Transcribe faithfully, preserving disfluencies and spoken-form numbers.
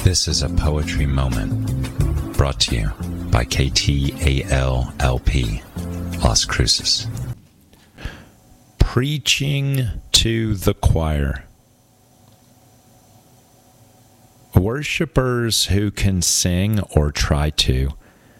This is a poetry moment brought to you by K T A L L P, Las Cruces. Preaching to the choir. Worshippers who can sing or try to